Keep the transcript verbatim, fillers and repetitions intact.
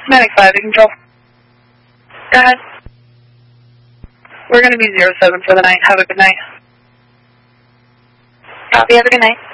Medic five, you control. Go ahead. We're going to be zero seven for the night. Have a good night. Copy, have a good night.